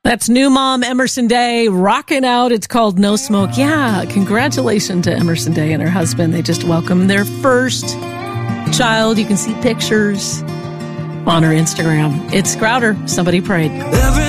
That's new mom Emerson Day rocking out. It's called No Smoke. Yeah, congratulations to Emerson Day and her husband. They just welcomed their first child. You can see pictures on her Instagram. It's Crowder. Somebody prayed.